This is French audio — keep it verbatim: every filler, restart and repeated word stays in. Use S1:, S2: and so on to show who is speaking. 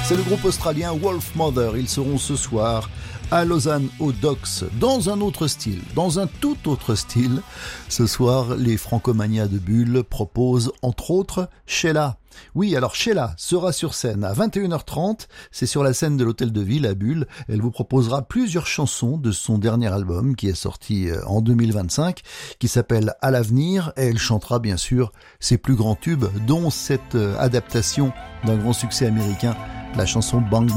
S1: C'est le groupe australien Wolf Mother. Ils seront ce soir à Lausanne aux Docks, dans un autre style, dans un tout autre style. Ce soir, les Francomania de Bulle proposent entre autres Sheila. Oui, alors Sheila sera sur scène à vingt et une heures trente, c'est sur la scène de l'Hôtel de Ville à Bulle. Elle vous proposera plusieurs chansons de son dernier album qui est sorti en deux mille vingt-cinq, qui s'appelle À l'avenir, et elle chantera bien sûr ses plus grands tubes, dont cette adaptation d'un grand succès américain, la chanson Bang